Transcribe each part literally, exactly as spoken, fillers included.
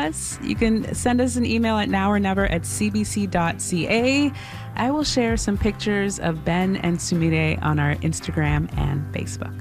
us. You can send us an email at now or never at c b c dot c a. I will share some pictures of Ben and Sumire on our Instagram and Facebook.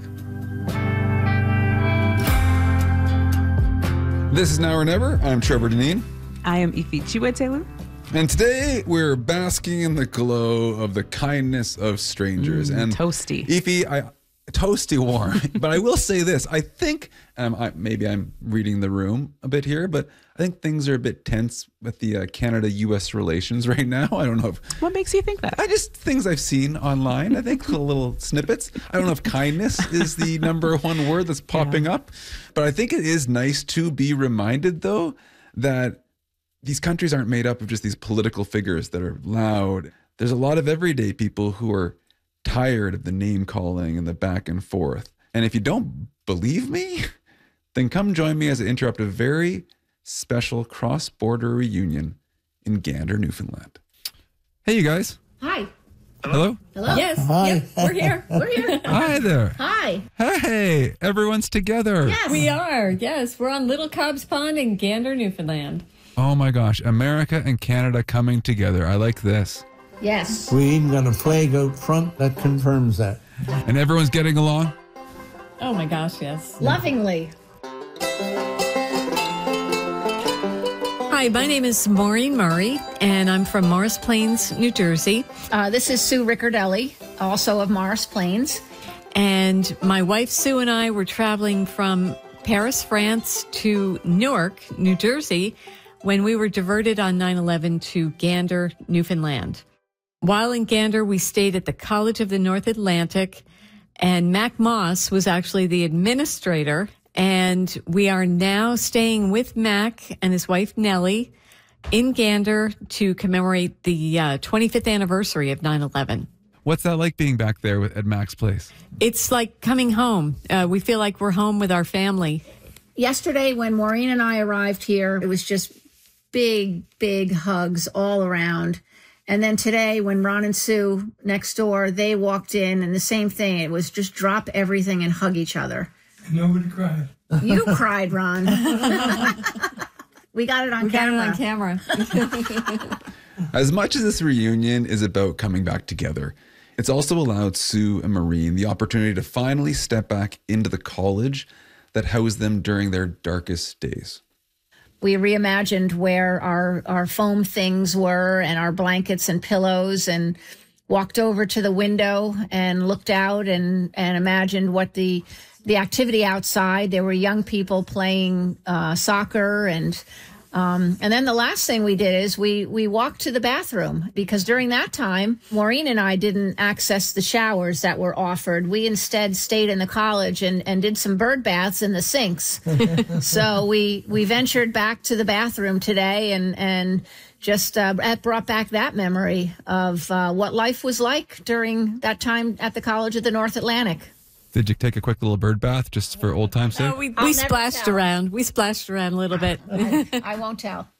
This is Now or Never. I'm Trevor Deneen. I am Ifi Chiwetelu. And today we're basking in the glow of the kindness of strangers. Mm, and toasty. Ifi, I toasty warm. But I will say this. I think, um, I, maybe I'm reading the room a bit here, but I think things are a bit tense with the uh, Canada-U S relations right now. I don't know if... What makes you think that? I just, things I've seen online, I think little snippets. I don't know if kindness is the number one word that's popping yeah. up. But I think it is nice to be reminded, though, that these countries aren't made up of just these political figures that are loud. There's a lot of everyday people who are tired of the name calling and the back and forth. And if you don't believe me, then come join me as I interrupt a very special cross-border reunion in Gander, Newfoundland. Hey, you guys. Hi. Hello? Hello? Yes. Hi. Yep, we're here. We're here. Hi there. Hi. Hey, everyone's together. Yes. We are. Yes, we're on Little Cobb's Pond in Gander, Newfoundland. Oh my gosh, America and Canada coming together. I like this. Yes. We even got a flag out front that confirms that. And everyone's getting along? Oh my gosh, yes. Lovingly. Hi, my name is Maureen Murray, and I'm from Morris Plains, New Jersey. Uh, this is Sue Riccardelli, also of Morris Plains. And my wife Sue and I were traveling from Paris, France to Newark, New Jersey, when we were diverted on nine eleven to Gander, Newfoundland. While in Gander, we stayed at the College of the North Atlantic, and Mac Moss was actually the administrator. And we are now staying with Mac and his wife, Nellie, in Gander to commemorate the uh, twenty-fifth anniversary of nine eleven. What's that like being back there at Mac's place? It's like coming home. Uh, we feel like we're home with our family. Yesterday, when Maureen and I arrived here, it was just big, big hugs all around. And then today, when Ron and Sue next door, they walked in, and the same thing. It was just drop everything and hug each other. Nobody cried. You cried, Ron. We got it on we camera. got it on camera. As much as this reunion is about coming back together, it's also allowed Sue and Maureen the opportunity to finally step back into the college that housed them during their darkest days. We reimagined where our, our foam things were and our blankets and pillows, and walked over to the window and looked out and, and imagined what the the activity outside. There were young people playing uh, soccer. And um, and then the last thing we did is we, we walked to the bathroom, because during that time, Maureen and I didn't access the showers that were offered. We instead stayed in the college and, and did some bird baths in the sinks. So we, we ventured back to the bathroom today and, and just uh, brought back that memory of uh, what life was like during that time at the College of the North Atlantic. Did you take a quick little bird bath just for old time's sake? No, we, we splashed tell. around. We splashed around a little bit. I, I won't tell.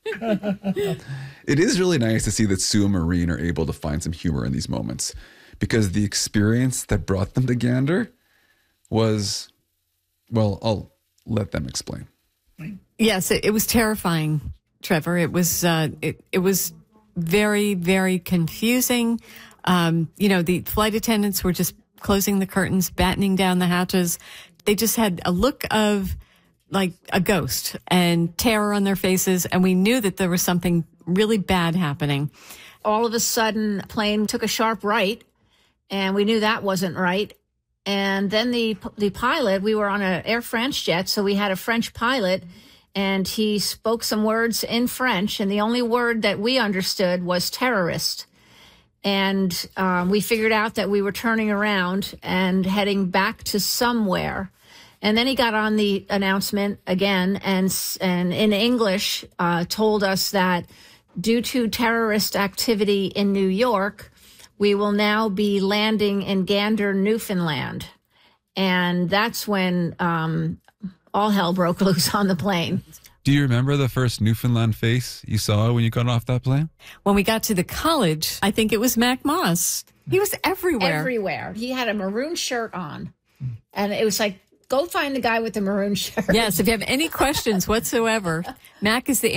It is really nice to see that Sue and Maureen are able to find some humor in these moments, because the experience that brought them to Gander was, well, I'll let them explain. Yes, it, it was terrifying, Trevor. It was uh, it, it was very, very confusing. Um, you know, the flight attendants were just closing the curtains, battening down the hatches. They just had a look of like a ghost and terror on their faces. And we knew that there was something really bad happening. All of a sudden, a plane took a sharp right, and we knew that wasn't right. And then the the pilot, we were on an Air France jet, so we had a French pilot, and he spoke some words in French, and the only word that we understood was terrorist. And um, we figured out that we were turning around and heading back to somewhere. And then he got on the announcement again and, and in English uh, told us that due to terrorist activity in New York, we will now be landing in Gander, Newfoundland. And that's when um, all hell broke loose on the plane. Do you remember the first Newfoundland face you saw when you got off that plane? When we got to the college, I think it was Mac Moss. He was everywhere. Everywhere. He had a maroon shirt on. And it was like, go find the guy with the maroon shirt. Yes, if you have any questions whatsoever, Mac is the